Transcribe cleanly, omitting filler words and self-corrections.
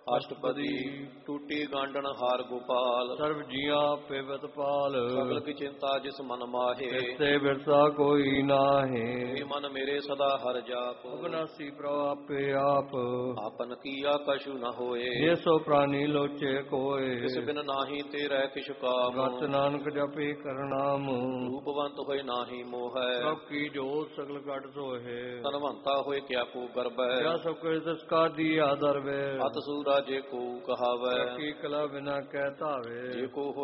ਅਸ਼ਟਪਦੀ ਟੂਟੀ ਗਾਂਡਣ ਹਾਰ ਗੋਪਾਲ ਸਰਬ ਜੀਆਂ ਪੇਵਤ ਪਾਲ ਸਗਲ ਕੀ ਚਿੰਤਾ ਜਿਸ ਮਨ ਮਾਹੇ ਤੇ ਬਿਰਸਾ ਕੋਈ ਨਾਹੀ ਏ ਮਨ ਮੇਰੇ ਸਦਾ ਹਰ ਜਾਪ ਅਬਨਾਸੀ ਪ੍ਰਭ ਆਪੇ ਆਪ ਆਪਨ ਕੀਆ ਕਛੂ ਨ ਹੋਏ ਜੇ ਸੋ ਪ੍ਰਾਨੀ ਲੋਚੇ ਕੋਏ ਕਿਸ ਬਿਨ ਨਾਹੀ ਤੇਰੇ ਕਿਛ ਕਾਮ ਗਤ ਨਾਨਕ ਜਪੇ ਕਰਨਾਮ ਰੂਪਵੰਤ ਹੋਏ ਨਾਹੀ ਮੋਹੈ ਪ੍ਰਭ ਕੀ ਜੋਤ ਸਗਲ ਘਟ ਸੋਹੇ ਧਨਵੰਤਾ ਹੋਏ ਕਿਆ ਕੋ ਗਰਬੈ ਕਿਆ ਸਭ ਕੁਝ ਤਿਸ ਕਾ ਦੀਆ ਦਰਵੇ ਅਤ ਸੂਰਾ ਜੇ ਕੋ ਕਹਾਵੈ ਕੀ ਕਲਾ ਬਿਨਾ ਕਹਿ ਧਾਵੇ ਜੇ ਕੋ